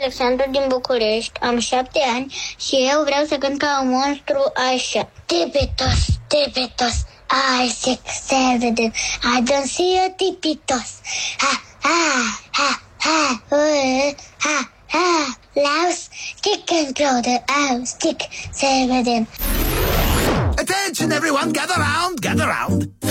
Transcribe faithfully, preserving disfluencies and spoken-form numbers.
Alexandru din București, am șapte ani și eu vreau să cânt ca un monstru așa. Tipitos, tipitos, I six, seven, I don't see a tipitos. Ha, ha, ha, ha, uh, ha, ha, louse, kick and throw the house, stick, seven. Attention everyone, gather round, gather round.